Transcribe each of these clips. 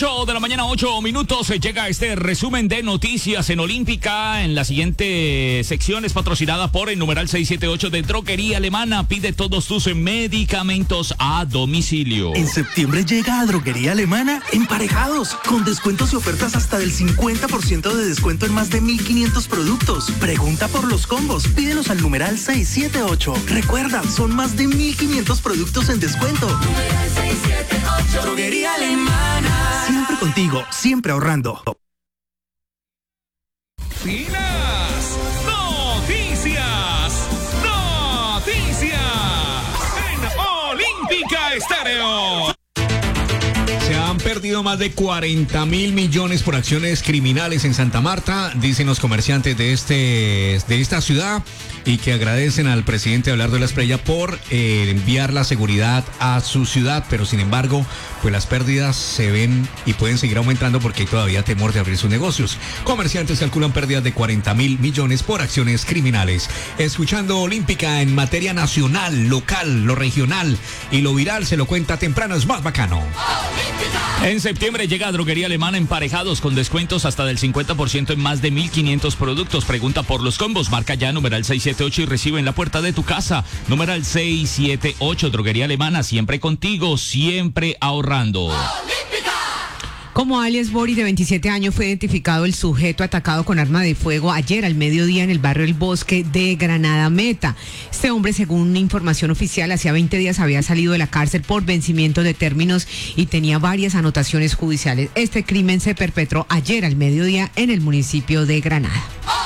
8 de la mañana, 8 minutos. Llega este resumen de noticias en Olímpica. En la siguiente sección es patrocinada por el numeral 678 de Droguería Alemana. Pide todos tus medicamentos a domicilio. En septiembre llega a Droguería Alemana Emparejados, con descuentos y ofertas hasta del 50% de descuento en más de 1.500 productos. Pregunta por los combos. Pídelos al numeral 678. Recuerda, son más de 1.500 productos en descuento. Numeral 678. Droguería Alemana. Siempre contigo, siempre ahorrando. Finas noticias en Olímpica Estéreo. Se han perdido más de 40.000 millones por acciones criminales en Santa Marta, dicen los comerciantes de esta ciudad, y que agradecen al presidente Abelardo de la Espriella por enviar la seguridad a su ciudad, pero sin embargo, pues las pérdidas se ven y pueden seguir aumentando porque hay todavía temor de abrir sus negocios. Comerciantes calculan pérdidas de 40.000 millones por acciones criminales. Escuchando Olímpica en materia nacional, local, lo regional y lo viral, se lo cuenta temprano, es más bacano. En septiembre llega a Droguería Alemana Emparejados con descuentos hasta del 50% en más de 1.500 productos. Pregunta por los combos. Marca ya numeral 678 y recibe en la puerta de tu casa. Numeral 678. Droguería Alemana, siempre contigo, siempre ahorrando. Como alias Boris, de 27 años, fue identificado el sujeto atacado con arma de fuego ayer al mediodía en el barrio El Bosque de Granada Meta. Este hombre, según información oficial, hacía 20 días había salido de la cárcel por vencimiento de términos y tenía varias anotaciones judiciales. Este crimen se perpetró ayer al mediodía en el municipio de Granada.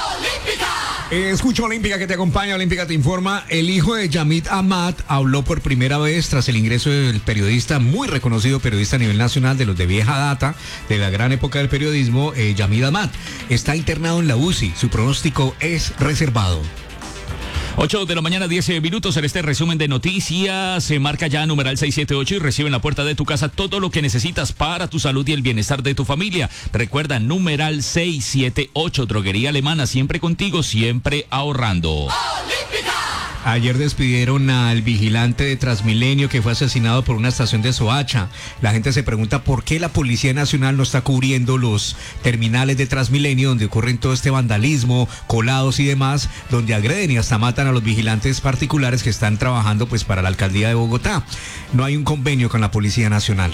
Escucha Olímpica que te acompaña, Olímpica te informa. El hijo de Yamid Amat habló por primera vez tras el ingreso del periodista, muy reconocido periodista a nivel nacional, de los de vieja data, de la gran época del periodismo, Yamid Amat. Está internado en la UCI, su pronóstico es reservado. 8 de la mañana, 10 minutos en este resumen de noticias. Se marca ya numeral 678 y recibe en la puerta de tu casa todo lo que necesitas para tu salud y el bienestar de tu familia. Recuerda, numeral 678, Droguería Alemana, siempre contigo, siempre ahorrando. Ayer despidieron al vigilante de Transmilenio que fue asesinado por una estación de Soacha. La gente se pregunta por qué la Policía Nacional no está cubriendo los terminales de Transmilenio donde ocurren todo este vandalismo, colados y demás, donde agreden y hasta matan a los vigilantes particulares que están trabajando pues para la alcaldía de Bogotá. No hay un convenio con la Policía Nacional.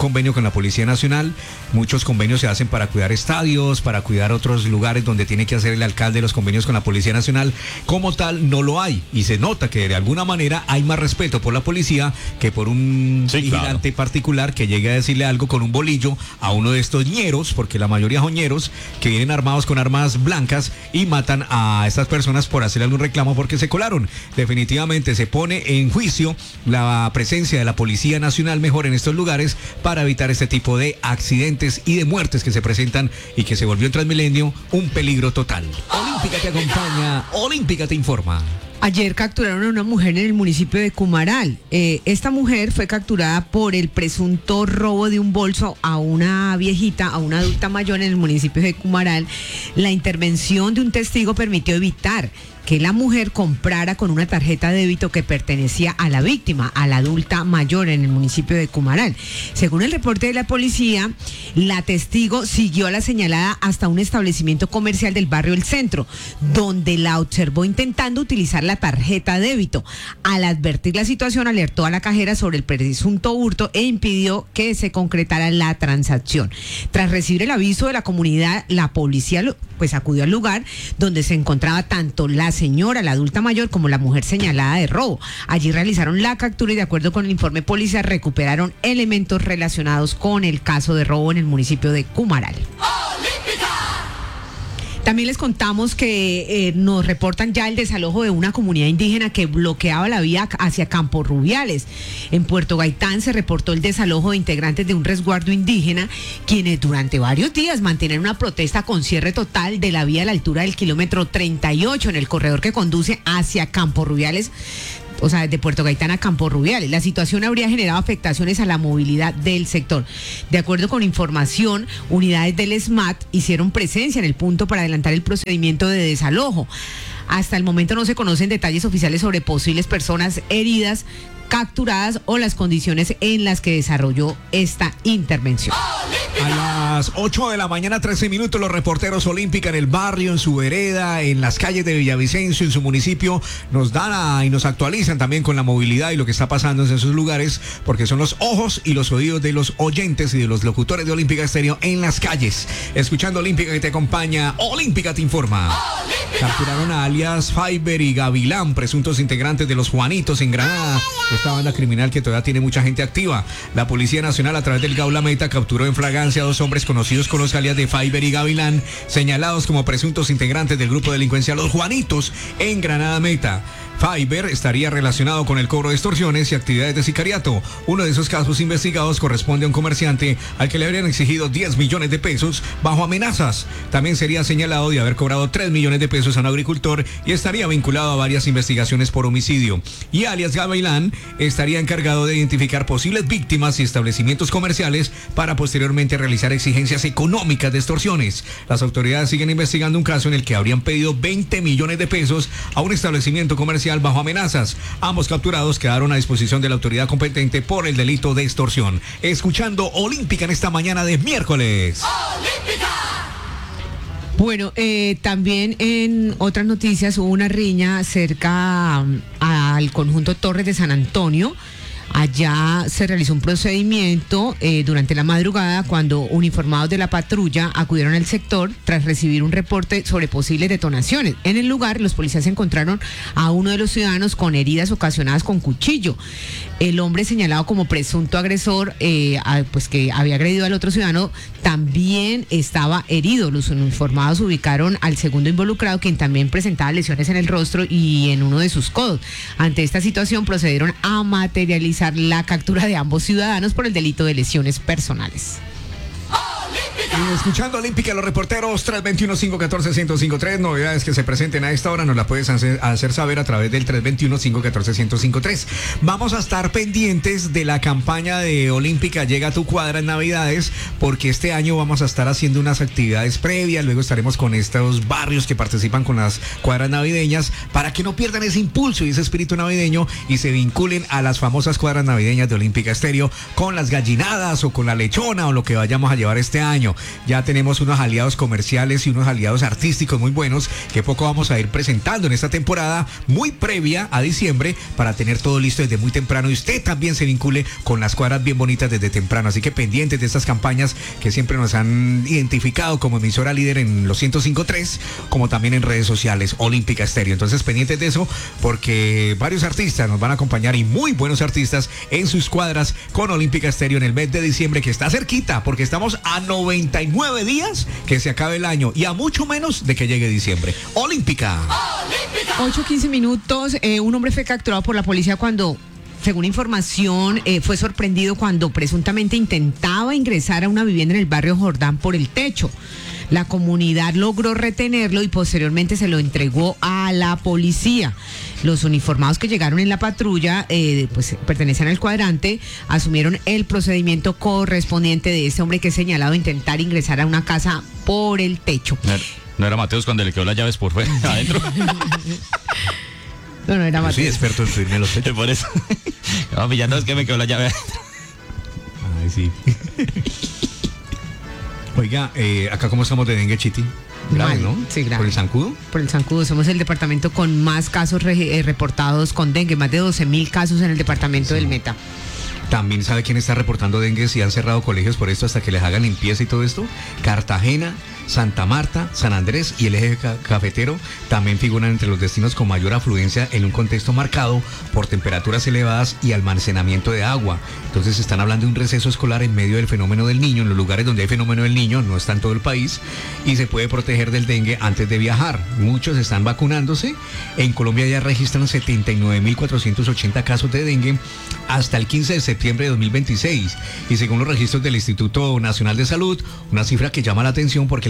Muchos convenios se hacen para cuidar estadios, para cuidar otros lugares donde tiene que hacer el alcalde los convenios con la Policía Nacional. Como tal, no lo hay y se nota que de alguna manera hay más respeto por la policía que por un vigilante particular que llegue a decirle algo con un bolillo a uno de estos ñeros, porque la mayoría son ñeros que vienen armados con armas blancas y matan a estas personas por hacer algún reclamo porque se colaron. Definitivamente se pone en juicio la presencia de la Policía Nacional mejor en estos lugares para evitar este tipo de accidentes y de muertes que se presentan y que se volvió en Transmilenio un peligro total. Olímpica te acompaña, Olímpica te informa. Ayer capturaron a una mujer en el municipio de Cumaral. Esta mujer fue capturada por el presunto robo de un bolso a una viejita, a una adulta mayor en el municipio de Cumaral. La intervención de un testigo permitió evitar que la mujer comprara con una tarjeta de débito que pertenecía a la víctima, a la adulta mayor en el municipio de Cumaral. Según el reporte de la policía, la testigo siguió a la señalada hasta un establecimiento comercial del barrio El Centro, donde la observó intentando utilizar la tarjeta de débito. Al advertir la situación, alertó a la cajera sobre el presunto hurto e impidió que se concretara la transacción. Tras recibir el aviso de la comunidad, la policía pues acudió al lugar donde se encontraba tanto la señora, la adulta mayor, como la mujer señalada de robo. Allí realizaron la captura y, de acuerdo con el informe policial, recuperaron elementos relacionados con el caso de robo en el municipio de Cumaral. También les contamos que nos reportan ya el desalojo de una comunidad indígena que bloqueaba la vía hacia Campo Rubiales. En Puerto Gaitán se reportó el desalojo de integrantes de un resguardo indígena, quienes durante varios días mantienen una protesta con cierre total de la vía a la altura del kilómetro 38 en el corredor que conduce hacia Campo Rubiales. O sea, desde Puerto Gaitán a Campo Rubiales. La situación habría generado afectaciones a la movilidad del sector. De acuerdo con información, unidades del SMAT hicieron presencia en el punto para adelantar el procedimiento de desalojo. Hasta el momento no se conocen detalles oficiales sobre posibles personas heridas, capturadas o las condiciones en las que desarrolló esta intervención. A las 8 de la mañana, 13 minutos, los reporteros Olímpica en el barrio, en su vereda, en las calles de Villavicencio, en su municipio, nos dan y nos actualizan también con la movilidad y lo que está pasando en esos lugares, porque son los ojos y los oídos de los oyentes y de los locutores de Olímpica Estéreo en las calles. Escuchando Olímpica que te acompaña, Olímpica te informa. ¡Olímpica! Capturaron a alias Fiber y Gavilán, presuntos integrantes de los Juanitos en Granada, esta banda criminal que todavía tiene mucha gente activa. La Policía Nacional, a través del Gaula Meta, capturó en flagrancia a dos hombres conocidos con los alias de Fiber y Gavilán, señalados como presuntos integrantes del grupo delincuencial Los Juanitos en Granada Meta. Fiber estaría relacionado con el cobro de extorsiones y actividades de sicariato. Uno de esos casos investigados corresponde a un comerciante al que le habrían exigido 10 millones de pesos bajo amenazas. También sería señalado de haber cobrado 3 millones de pesos a un agricultor y estaría vinculado a varias investigaciones por homicidio. Y alias Gavilán estaría encargado de identificar posibles víctimas y establecimientos comerciales para posteriormente realizar exigencias económicas de extorsiones. Las autoridades siguen investigando un caso en el que habrían pedido 20 millones de pesos a un establecimiento comercial bajo amenazas. Ambos capturados quedaron a disposición de la autoridad competente por el delito de extorsión. Escuchando Olímpica en esta mañana de miércoles. ¡Olímpica! Bueno, también en otras noticias hubo una riña cerca al conjunto Torres de San Antonio. Allá se realizó un procedimiento durante la madrugada cuando uniformados de la patrulla acudieron al sector tras recibir un reporte sobre posibles detonaciones. En el lugar, los policías encontraron a uno de los ciudadanos con heridas ocasionadas con cuchillo. El hombre señalado como presunto agresor, pues que había agredido al otro ciudadano, también estaba herido. Los uniformados ubicaron al segundo involucrado, quien también presentaba lesiones en el rostro y en uno de sus codos. Ante esta situación procedieron a materializar la captura de ambos ciudadanos por el delito de lesiones personales. Y escuchando Olímpica, los reporteros 321-514-1053, novedades que se presenten a esta hora nos la puedes hacer saber a través del 321-514-1053. Vamos a estar pendientes de la campaña de Olímpica Llega a tu Cuadra en Navidades, porque este año vamos a estar haciendo unas actividades previas, luego estaremos con estos barrios que participan con las cuadras navideñas, para que no pierdan ese impulso y ese espíritu navideño y se vinculen a las famosas cuadras navideñas de Olímpica Estéreo con las gallinadas o con la lechona o lo que vayamos a llevar este año. Ya tenemos unos aliados comerciales y unos aliados artísticos muy buenos que poco vamos a ir presentando en esta temporada muy previa a diciembre para tener todo listo desde muy temprano y usted también se vincule con las cuadras bien bonitas desde temprano. Así que pendientes de estas campañas que siempre nos han identificado como emisora líder en los 105.3, como también en redes sociales, Olímpica Estéreo. Entonces pendientes de eso porque varios artistas nos van a acompañar y muy buenos artistas en sus cuadras con Olímpica Estéreo en el mes de diciembre, que está cerquita porque estamos a 99 días que se acabe el año y a mucho menos de que llegue diciembre. Olímpica. 8:15 minutos. Un hombre fue capturado por la policía cuando, según información, fue sorprendido cuando presuntamente intentaba ingresar a una vivienda en el barrio Jordán por el techo. La comunidad logró retenerlo y posteriormente se lo entregó a la policía. Los uniformados que llegaron en la patrulla, pues pertenecen al cuadrante, asumieron el procedimiento correspondiente de este hombre que es señalado de intentar ingresar a una casa por el techo. No era Mateos cuando le quedó las llaves por fuera, adentro. No era Mateos. Yo soy experto en subirme a los techos. Por eso. No, ya no es que me quedó la llave adentro. Ay, sí. Oiga, acá cómo estamos de dengue, Chiti. Grave, Mal, ¿no? sí, grave. ¿Por el zancudo? Por el zancudo. Somos el departamento con más casos reportados con dengue, más de 12.000 casos en el departamento del Meta. También sabe quién está reportando dengue si han cerrado colegios por esto hasta que les hagan limpieza y todo esto. Cartagena, Santa Marta, San Andrés y el eje cafetero también figuran entre los destinos con mayor afluencia en un contexto marcado por temperaturas elevadas y almacenamiento de agua. Entonces están hablando de un receso escolar en medio del fenómeno del niño, en los lugares donde hay fenómeno del niño, no está en todo el país, y se puede proteger del dengue antes de viajar. Muchos están vacunándose. En Colombia ya registran 79.480 casos de dengue hasta el 15 de septiembre de 2026. Y según los registros del Instituto Nacional de Salud, una cifra que llama la atención porque el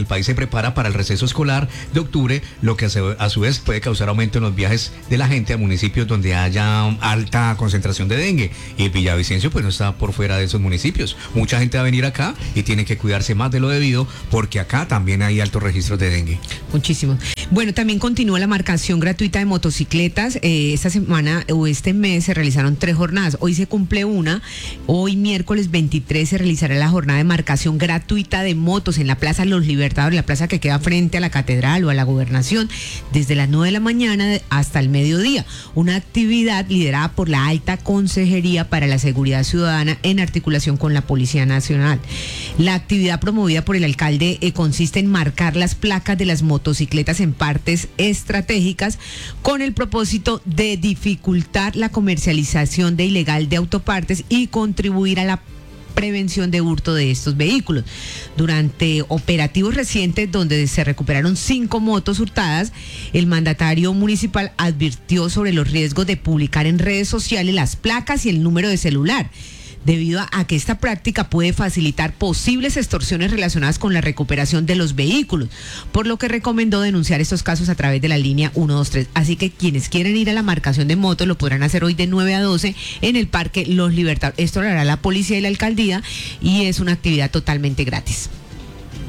país se prepara para el receso escolar de octubre, lo que a su vez puede causar aumento en los viajes de la gente a municipios donde haya alta concentración de dengue. Y Villavicencio pues no está por fuera de esos municipios. Mucha gente va a venir acá y tiene que cuidarse más de lo debido porque acá también hay altos registros de dengue. Muchísimo. Bueno, también continúa la marcación gratuita de motocicletas. Esta semana o este mes se realizaron 3 jornadas. Hoy se cumple una. Hoy miércoles 23 se realizará la jornada de marcación gratuita de motos en la Plaza Los Libertadores, la plaza que queda frente a la Catedral o a la Gobernación, desde las 9 de la mañana hasta el mediodía. Una actividad liderada por la Alta Consejería para la Seguridad Ciudadana en articulación con la Policía Nacional. La actividad promovida por el alcalde consiste en marcar las placas de las motocicletas en partes estratégicas con el propósito de dificultar la comercialización de ilegal de autopartes y contribuir a la prevención de hurto de estos vehículos. Durante operativos recientes donde se recuperaron 5 motos hurtadas, el mandatario municipal advirtió sobre los riesgos de publicar en redes sociales las placas y el número de celular, debido a que esta práctica puede facilitar posibles extorsiones relacionadas con la recuperación de los vehículos, por lo que recomendó denunciar estos casos a través de la línea 123. Así que quienes quieren ir a la marcación de motos lo podrán hacer hoy de 9 a 12 en el Parque Los Libertadores. Esto lo hará la policía y la alcaldía y es una actividad totalmente gratis.